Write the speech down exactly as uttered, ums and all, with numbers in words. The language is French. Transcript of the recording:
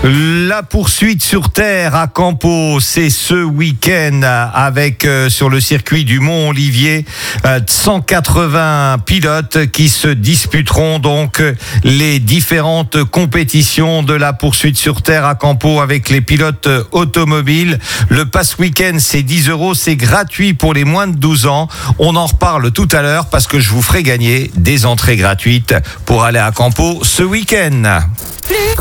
La poursuite sur terre à Campo, c'est ce week-end avec euh, sur le circuit du Mont-Olivier euh, cent quatre-vingts pilotes qui se disputeront donc les différentes compétitions de la poursuite sur terre à Campo avec les pilotes automobiles. Le pass week-end, c'est dix euros, c'est gratuit pour les moins de douze ans. On en reparle tout à l'heure parce que je vous ferai gagner des entrées gratuites pour aller à Campo ce week-end.